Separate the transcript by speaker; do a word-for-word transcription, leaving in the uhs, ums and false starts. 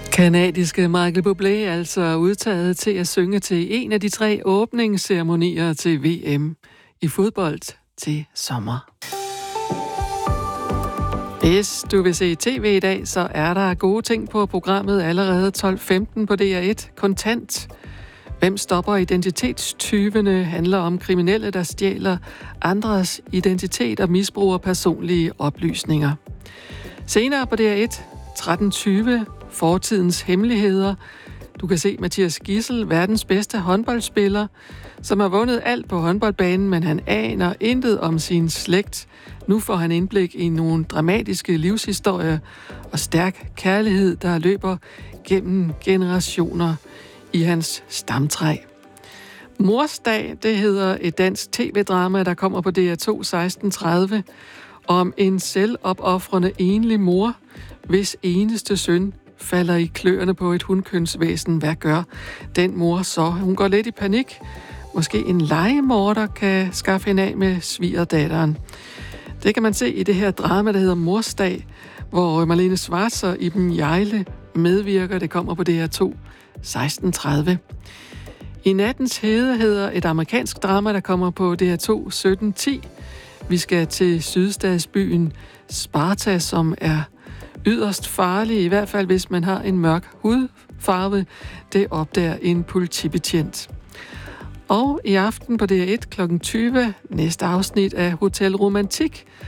Speaker 1: Kanadiske Michael Bublé altså udtaget til at synge til en af de tre åbningsceremonier til V M i fodbold til sommer. Hvis du vil se tv i dag, så er der gode ting på programmet allerede tolv femten på D R et. Kontant. Hvem stopper identitetstyvene handler om kriminelle, der stjæler andres identitet og misbruger personlige oplysninger. Senere på D R et, tretten tyve, fortidens hemmeligheder. Du kan se Mathias Gidsel, verdens bedste håndboldspiller, som har vundet alt på håndboldbanen, men han aner intet om sin slægt. Nu får han indblik i nogle dramatiske livshistorier og stærk kærlighed, der løber gennem generationer i hans stamtræ. Morsdag, det hedder et dansk tv-drama, der kommer på D R to seksten tredive, om en selvopofrende enlig mor, hvis eneste søn falder i kløerne på et hundkønsvæsen. Hvad gør den mor så? Hun går lidt i panik. Måske en legemorder kan skaffe hende af med svigerdatteren. Det kan man se i det her drama, der hedder Morsdag, hvor Marlene Schwartz og Iben Hjejle medvirker. Det kommer på D R to seksten tredive. I nattens hede hedder et amerikansk drama, der kommer på D R to sytten ti. Vi skal til sydstatsbyen Sparta, som er yderst farlig, i hvert fald hvis man har en mørk hudfarve. Det opdager en politibetjent. Og i aften på D R et klokken tyve, næste afsnit af Hotel Romantik,